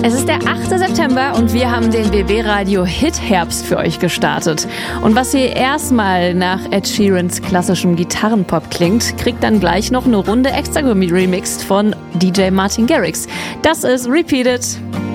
Es ist der 8. September und wir haben den BB Radio Hit Herbst für euch gestartet. Und was hier erstmal nach Ed Sheerans klassischem Gitarrenpop klingt, kriegt dann gleich noch eine Runde extra remixed von DJ Martin Garrix. Das ist Repeat It.